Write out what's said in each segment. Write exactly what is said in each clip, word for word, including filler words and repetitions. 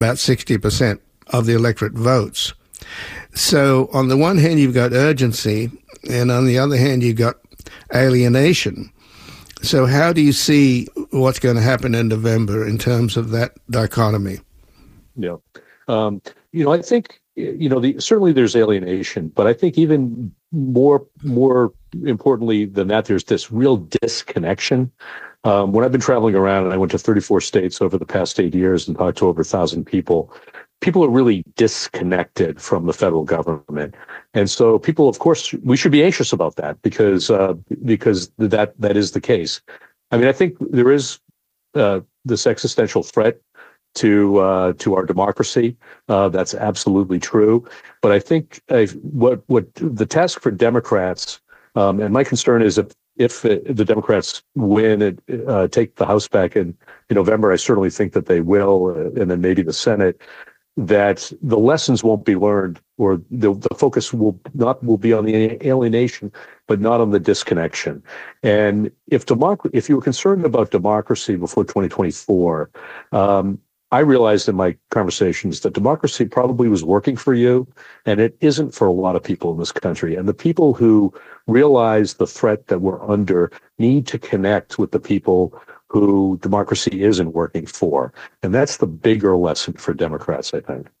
about sixty percent of the electorate votes. So on the one hand, you've got urgency, and on the other hand, you've got alienation. So how do you see what's going to happen in November in terms of that dichotomy? Yeah. Um, you know, I think, you know, the, certainly there's alienation, but I think even more, more importantly than that, there's this real disconnection. Um, when I've been traveling around, and I went to thirty-four states over the past eight years and talked to over a thousand people, people are really disconnected from the federal government. And so people, of course, we should be anxious about that because, uh, because that, that is the case. I mean, I think there is, uh, this existential threat to, uh, to our democracy. Uh, that's absolutely true. But I think uh, what, what the task for Democrats, um, and my concern is if, if uh, the Democrats win and uh, take the House back in, in November, I certainly think that they will, uh, and then maybe the Senate, that the lessons won't be learned, or the, the focus will not will be on the alienation, but not on the disconnection. And if democ- if you were concerned about democracy before twenty twenty-four, um, I realized in my conversations that democracy probably was working for you, and it isn't for a lot of people in this country. And the people who realize the threat that we're under need to connect with the people who democracy isn't working for. And that's the bigger lesson for Democrats, I think.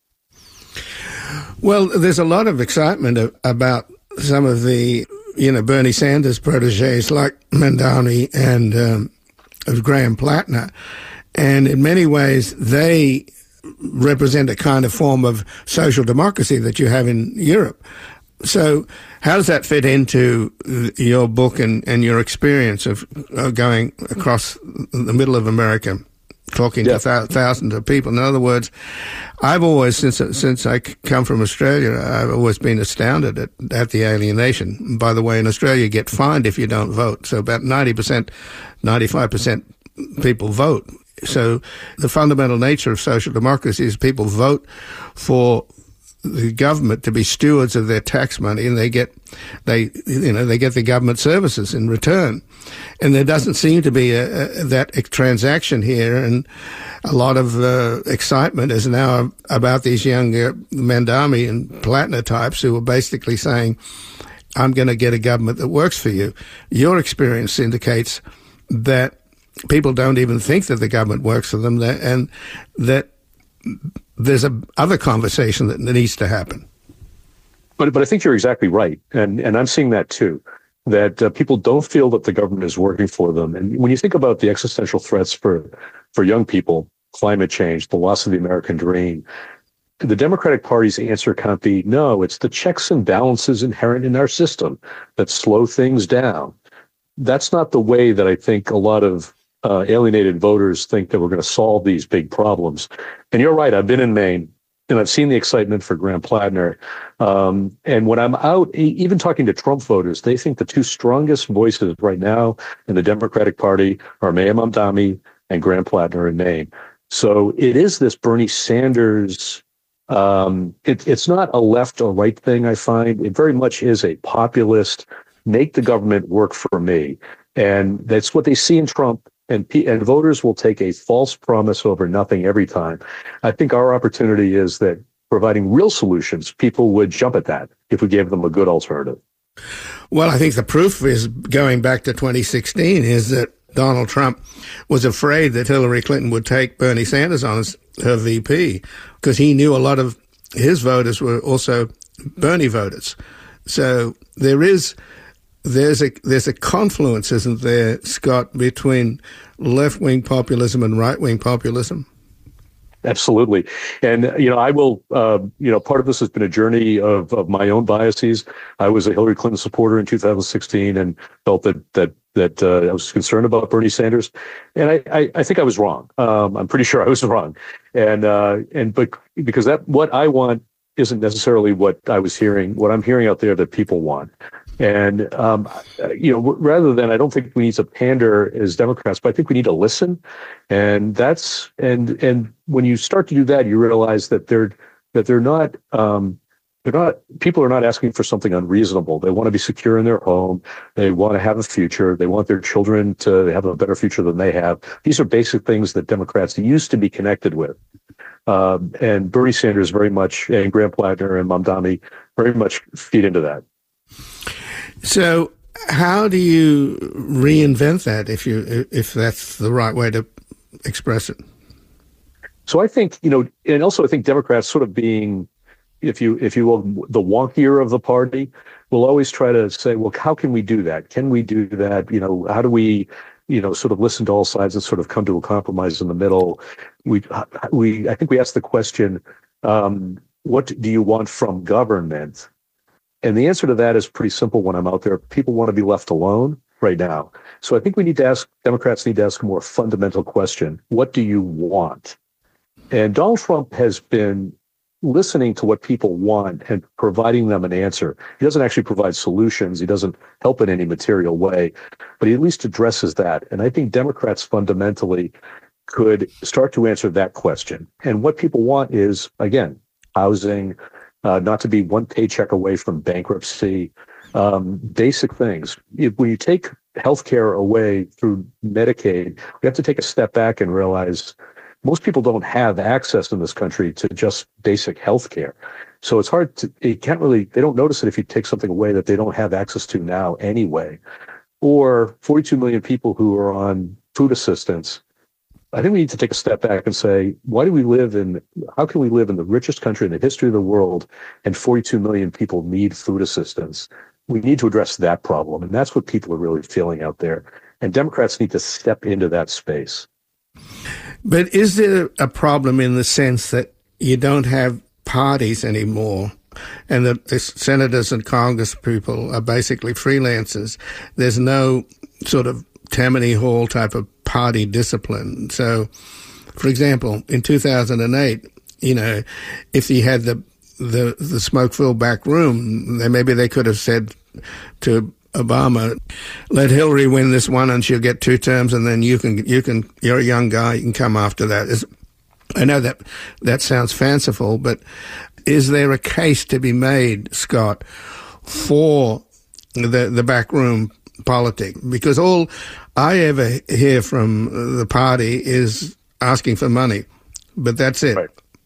Well, there's a lot of excitement about some of the, you know, Bernie Sanders proteges like Mamdani and um, Graham Plattner. And in many ways, they represent a kind of form of social democracy that you have in Europe. So how does that fit into your book and, and your experience of uh, going across the middle of America, talking yeah. to th- thousands of people? In other words, I've always, since since I come from Australia, I've always been astounded at, at the alienation. By the way, in Australia, you get fined if you don't vote. So about ninety percent, ninety-five percent people vote. So the fundamental nature of social democracy is people vote for the government to be stewards of their tax money, and they get, they, you know, they get the government services in return. And there doesn't seem to be a, a, that transaction here, and a lot of uh, excitement is now about these young uh, Mamdani and Plattner types who are basically saying, I'm going to get a government that works for you. Your experience indicates that people don't even think that the government works for them, and that there's a other conversation that needs to happen. But but I think you're exactly right, and and I'm seeing that too. That uh, people don't feel that the government is working for them. And when you think about the existential threats for for young people, climate change, the loss of the American dream, the Democratic Party's answer can't be no. It's the checks and balances inherent in our system that slow things down. That's not the way that I think a lot of Uh, alienated voters think that we're going to solve these big problems. And you're right, I've been in Maine, and I've seen the excitement for Graham Plattner. Um, and when I'm out, even talking to Trump voters, they think the two strongest voices right now in the Democratic Party are Mayor Mamdani and Graham Plattner in Maine. So it is this Bernie Sanders, um, it, it's not a left or right thing, I find. It very much is a populist, make the government work for me. And that's what they see in Trump. And, and voters will take a false promise over nothing every time. I think our opportunity is that providing real solutions, people would jump at that if we gave them a good alternative. Well, I think the proof is, going back to twenty sixteen, is that Donald Trump was afraid that Hillary Clinton would take Bernie Sanders on as her V P because he knew a lot of his voters were also Bernie voters. So there is... There's a there's a confluence, isn't there, Scott, between left-wing populism and right-wing populism? Absolutely. And, you know, I will, uh, you know, part of this has been a journey of, of my own biases. I was a Hillary Clinton supporter in two thousand sixteen and felt that that that uh, I was concerned about Bernie Sanders. And I, I, I think I was wrong. Um, I'm pretty sure I was wrong. And, uh, and but because that what I want isn't necessarily what I was hearing, what I'm hearing out there that people want. And, um, you know, rather than, I don't think we need to pander as Democrats, but I think we need to listen. And that's, and, and when you start to do that, you realize that they're, that they're not, um, they're not, people are not asking for something unreasonable. They want to be secure in their home. They want to have a future. They want their children to have a better future than they have. These are basic things that Democrats used to be connected with. Um, and Bernie Sanders very much, and Graham Plattner and Mamdani very much feed into that. So how do you reinvent that, if you if that's the right way to express it? So I think, you know, and also I think Democrats sort of being, if you if you will, the wonkier of the party, will always try to say, well, how can we do that? Can we do that? You know, how do we, you know, sort of listen to all sides and sort of come to a compromise in the middle? We, we, I think we asked the question, um, what do you want from government? And the answer to that is pretty simple when I'm out there. People want to be left alone right now. So I think we need to ask, Democrats need to ask a more fundamental question. What do you want? And Donald Trump has been listening to what people want and providing them an answer. He doesn't actually provide solutions. He doesn't help in any material way, but he at least addresses that. And I think Democrats fundamentally could start to answer that question. And what people want is, again, housing, uh, not to be one paycheck away from bankruptcy, um, basic things. If, when you take healthcare away through Medicaid, we have to take a step back and realize most people don't have access in this country to just basic health care. So it's hard to, you can't really, they don't notice it if you take something away that they don't have access to now anyway. Or forty-two million people who are on food assistance. I think we need to take a step back and say, why do we live in, how can we live in the richest country in the history of the world and forty-two million people need food assistance? We need to address that problem. And that's what people are really feeling out there. And Democrats need to step into that space. But is there a problem in the sense that you don't have parties anymore and that the senators and Congress people are basically freelancers? There's no sort of Tammany Hall type of party discipline. So, for example, in two thousand eight, you know, if you had the the, the smoke-filled back room, then maybe they could have said to Obama, let Hillary win this one and she'll get two terms, and then you can, you can, you're a young guy, you can come after that. Is, I know that that sounds fanciful, but is there a case to be made, Scott, for the, the backroom politic? Because all I ever hear from the party is asking for money, but that's it. Right.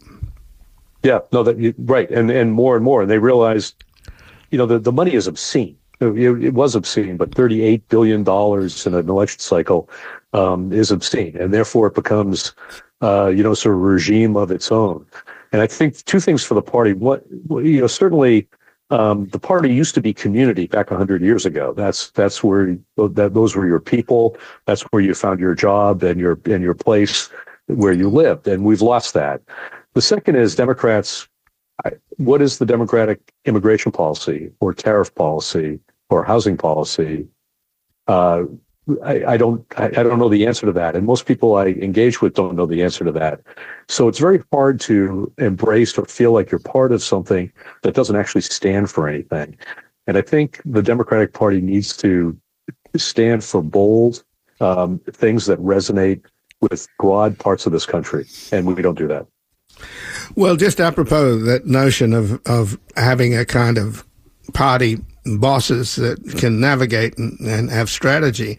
Yeah, no, that right. And, and more and more, and they realized, you know, the, the money is obscene. It was obscene, but thirty-eight billion dollars in an election cycle um, is obscene. And therefore it becomes, uh, you know, sort of a regime of its own. And I think two things for the party. What, you know, certainly um, the party used to be community back one hundred years ago. That's that's where that those were your people. That's where you found your job and your and your place where you lived. And we've lost that. The second is Democrats. What is the Democratic immigration policy or tariff policy or housing policy? Uh, I, I don't. I, I don't know the answer to that, and most people I engage with don't know the answer to that. So it's very hard to embrace or feel like you're part of something that doesn't actually stand for anything. And I think the Democratic Party needs to stand for bold um, things that resonate with broad parts of this country, and we don't do that. Well, just apropos that notion of, of having a kind of party bosses that can navigate and, and have strategy,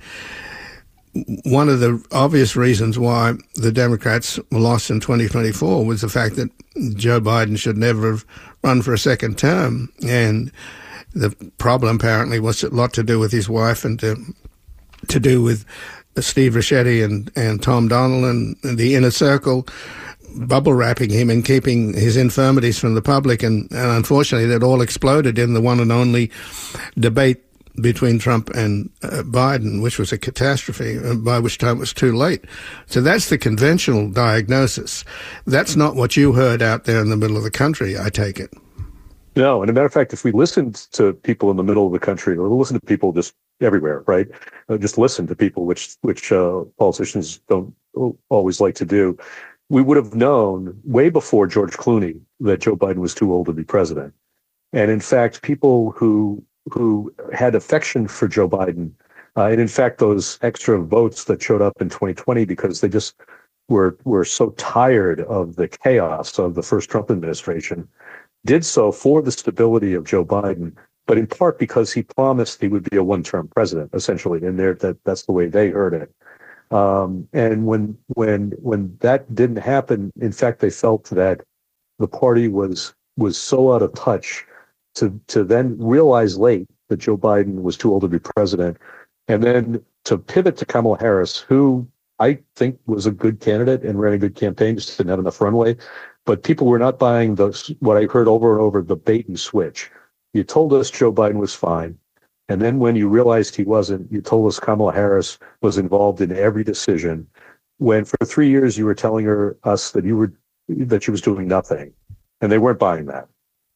one of the obvious reasons why the Democrats lost in twenty twenty-four was the fact that Joe Biden should never have run for a second term. And the problem apparently was a lot to do with his wife and to, to do with Steve Ricchetti and, and Tom Donilon and the inner circle bubble wrapping him and keeping his infirmities from the public. And, and unfortunately, that all exploded in the one and only debate between Trump and uh, Biden, which was a catastrophe, uh, by which time it was too late. So that's the conventional diagnosis. That's not what you heard out there in the middle of the country, I take it. No, and as a matter of fact, if we listened to people in the middle of the country, or listen to people just everywhere, right? Uh, just listen to people, which which uh, politicians don't always like to do. We would have known way before George Clooney that Joe Biden was too old to be president. And in fact, people who who had affection for Joe Biden, uh, and in fact, those extra votes that showed up in twenty twenty because they just were were so tired of the chaos of the first Trump administration, did so for the stability of Joe Biden, but in part because he promised he would be a one-term president, essentially, and there that that's the way they heard it. Um, and when when when that didn't happen, in fact, they felt that the party was was so out of touch to to then realize late that Joe Biden was too old to be president, and then to pivot to Kamala Harris, who I think was a good candidate and ran a good campaign, just didn't have enough runway. But people were not buying those, what I heard over and over, the bait and switch. You told us Joe Biden was fine. And then when you realized he wasn't, you told us Kamala Harris was involved in every decision. When for three years you were telling her us that you were that she was doing nothing, and they weren't buying that.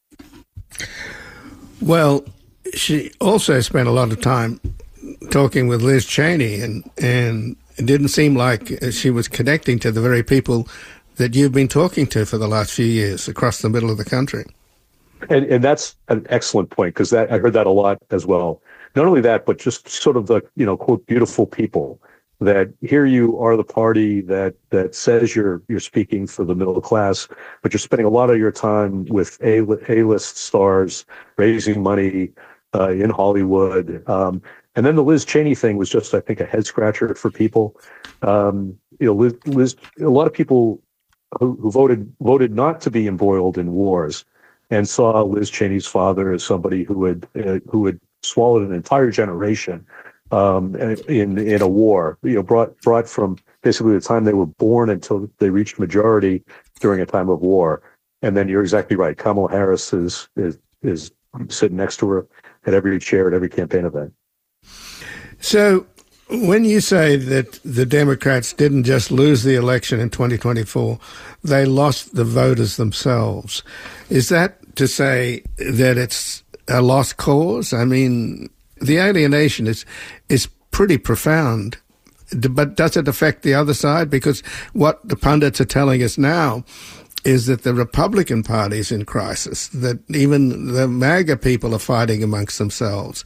Well, she also spent a lot of time talking with Liz Cheney, and and it didn't seem like she was connecting to the very people that you've been talking to for the last few years across the middle of the country. And, and that's an excellent point, because that I heard that a lot as well. Not only that, but just sort of the, you know, quote, beautiful people that here you are, the party that that says you're you're speaking for the middle class, but you're spending a lot of your time with A A-list stars, raising money uh, in Hollywood. Um, and then the Liz Cheney thing was just, I think, a head scratcher for people. Um, you know, Liz, Liz, a lot of people who, who voted voted not to be embroiled in wars, and saw Liz Cheney's father as somebody who had uh, who had swallowed an entire generation um, in in a war. You know, brought brought from basically the time they were born until they reached majority during a time of war. And then you're exactly right. Kamala Harris is is is sitting next to her at every chair at every campaign event. So, when you say that the Democrats didn't just lose the election in twenty twenty-four, they lost the voters themselves, is that to say that it's a lost cause? I mean, the alienation is is pretty profound, but does it affect the other side? Because what the pundits are telling us now is that the Republican Party is in crisis, that even the MAGA people are fighting amongst themselves.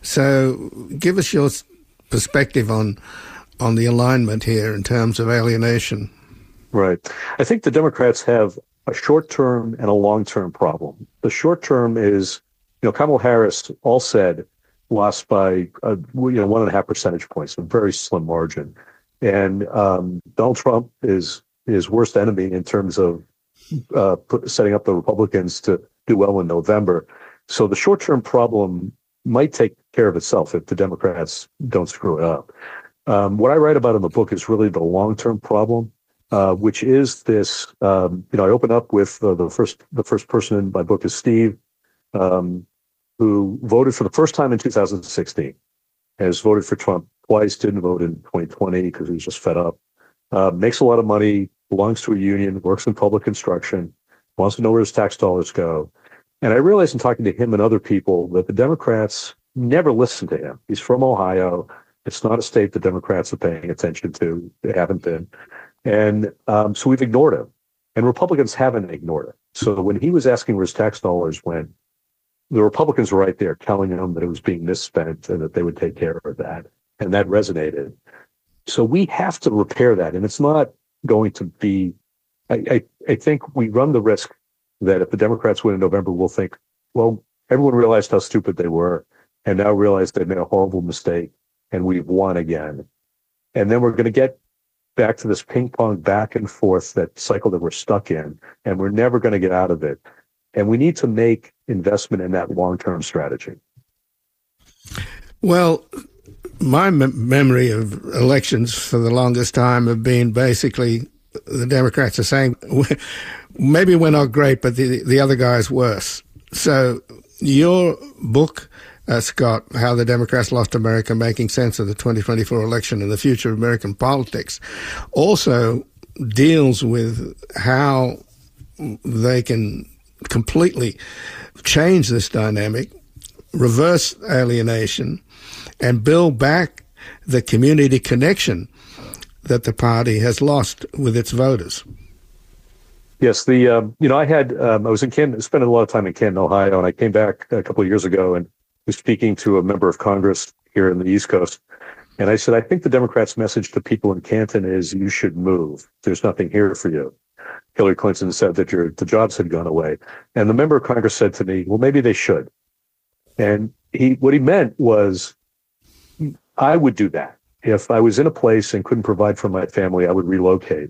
So give us your perspective on on the alignment here in terms of alienation. Right. I think the Democrats have a short-term and a long-term problem. The short-term is, you know, Kamala Harris, all said, lost by, uh, you know, one and a half percentage points, a very slim margin. And um, Donald Trump is his worst enemy in terms of uh, put, setting up the Republicans to do well in November. So the short-term problem might take care of itself if the Democrats don't screw it up. Um, what I write about in the book is really the long-term problem, uh, which is this. Um, you know, I open up with uh, the first the first person in my book is Steve, um, who voted for the first time in two thousand sixteen, has voted for Trump twice, didn't vote in twenty twenty because he was just fed up. Uh, makes a lot of money, belongs to a union, works in public construction, wants to know where his tax dollars go. And I realized in talking to him and other people that the Democrats never listen to him. He's from Ohio. It's not a state the Democrats are paying attention to. They haven't been. And um, so we've ignored him. And Republicans haven't ignored him. So when he was asking where his tax dollars went, the Republicans were right there telling him that it was being misspent and that they would take care of that. And that resonated. So we have to repair that. And it's not going to be, I, I, I think we run the risk that if the Democrats win in November, we'll think, well, everyone realized how stupid they were and now realize they made a horrible mistake and we've won again. And then we're going to get back to this ping pong back and forth, that cycle that we're stuck in, and we're never going to get out of it. And we need to make investment in that long-term strategy. Well, my mem- memory of elections for the longest time have been basically the Democrats are saying, maybe we're not great, but the, the other guy's worse. So your book, uh, Scott, How the Democrats Lost America, Making Sense of the twenty twenty-four Election and the Future of American Politics, also deals with how they can completely change this dynamic, reverse alienation, and build back the community connection that the party has lost with its voters. Yes, the um, you know I had um, I was in Canton, spent a lot of time in Canton, Ohio, and I came back a couple of years ago and was speaking to a member of Congress here in the East Coast, and I said, I think the Democrats' message to people in Canton is you should move. There's nothing here for you. Hillary Clinton said that your the jobs had gone away, and the member of Congress said to me, well, maybe they should. And he what he meant was, I would do that. if I was in a place and couldn't provide for my family, I would relocate.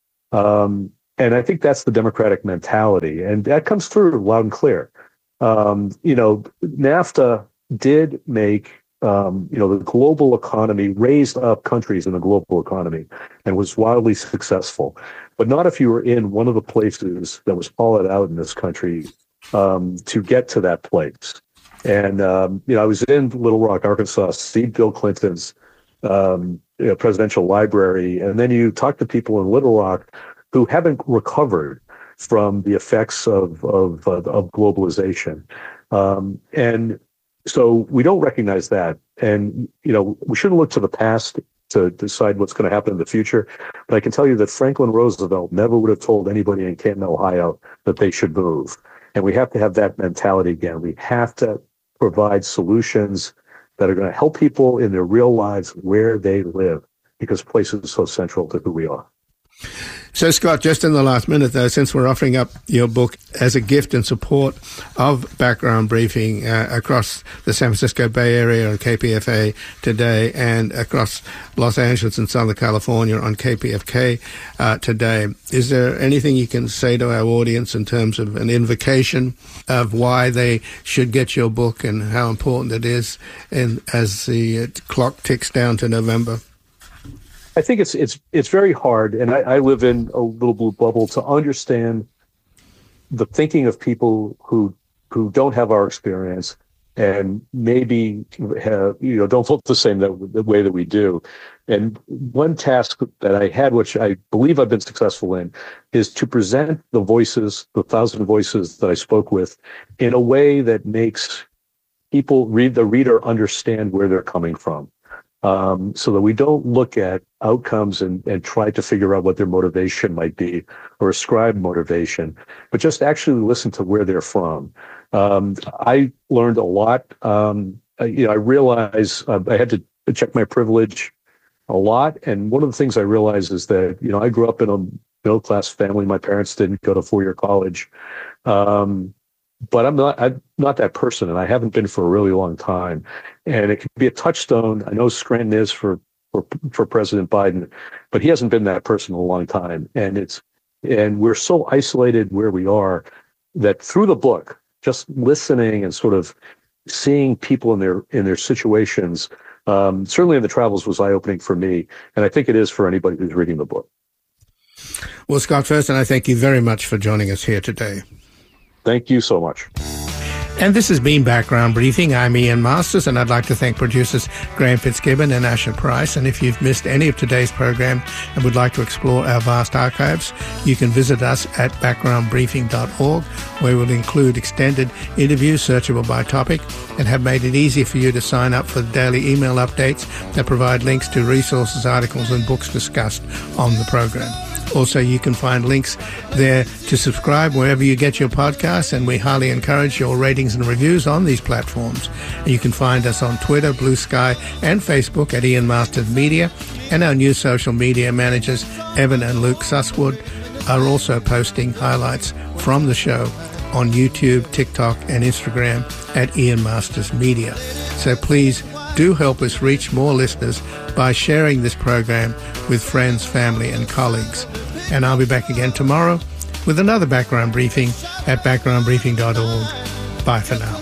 Um, and I think that's the Democratic mentality. And that comes through loud and clear. Um, you know, NAFTA did make, um, you know, the global economy, raised up countries in the global economy and was wildly successful. But not if you were in one of the places that was hollowed out in this country um, to get to that place. And, um, you know, I was in Little Rock, Arkansas, see Bill Clinton's um, you know, presidential library. And then you talk to people in Little Rock who haven't recovered from the effects of, of, uh, of globalization. Um, and so we don't recognize that. And, you know, we shouldn't look to the past to decide what's going to happen in the future. But I can tell you that Franklin Roosevelt never would have told anybody in Canton, Ohio, that they should move. And we have to have that mentality again. We have to provide solutions that are going to help people in their real lives where they live, because place is so central to who we are. So, Scott, just in the last minute, though, since we're offering up your book as a gift in support of Background Briefing uh, across the San Francisco Bay Area on K P F A today and across Los Angeles and Southern California on K P F K uh, today, is there anything you can say to our audience in terms of an invocation of why they should get your book and how important it is in, as the uh, clock ticks down to November? I think it's it's it's very hard, and I, I live in a little blue bubble, to understand the thinking of people who who don't have our experience and maybe have, you know, don't look the same that, the way that we do. And one task that I had, which I believe I've been successful in, is to present the voices, the thousand voices that I spoke with, in a way that makes people read the reader understand where they're coming from. Um, so that we don't look at outcomes and, and try to figure out what their motivation might be or ascribe motivation, but just actually listen to where they're from. Um, I learned a lot. Um, I, you know, I realized uh, I had to check my privilege a lot. And one of the things I realized is that, you know, I grew up in a middle-class family. My parents didn't go to four-year college. Um, But I'm not I'm not that person, and I haven't been for a really long time. And it can be a touchstone. I know Scranton is for, for for President Biden, but he hasn't been that person in a long time. And it's and we're so isolated where we are that through the book, just listening and sort of seeing people in their in their situations, um, certainly in the travels, was eye-opening for me, and I think it is for anybody who's reading the book. Well, Scott Fersten, I thank you very much for joining us here today. Thank you so much. And this has been Background Briefing. I'm Ian Masters, and I'd like to thank producers Graham Fitzgibbon and Asher Price. And if you've missed any of today's program and would like to explore our vast archives, you can visit us at background briefing dot org, where we'll include extended interviews searchable by topic and have made it easy for you to sign up for the daily email updates that provide links to resources, articles, and books discussed on the program. Also, you can find links there to subscribe wherever you get your podcasts, and we highly encourage your ratings and reviews on these platforms. You can find us on Twitter, Blue Sky, and Facebook at Ian Masters Media, and our new social media managers, Evan and Luke Susswood, are also posting highlights from the show on YouTube, TikTok, and Instagram at Ian Masters Media. So please do help us reach more listeners by sharing this program with friends, family, and colleagues. And I'll be back again tomorrow with another Background Briefing at background briefing dot org. Bye for now.